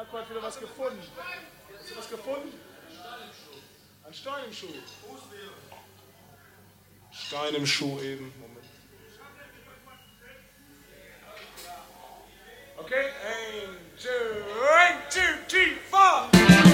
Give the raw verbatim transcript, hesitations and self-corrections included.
Marco hat wieder was gefunden. Hast du was gefunden? Ein Stein im Schuh. Stein im Schuh eben. Moment. Okay, ein, two, one, two, three.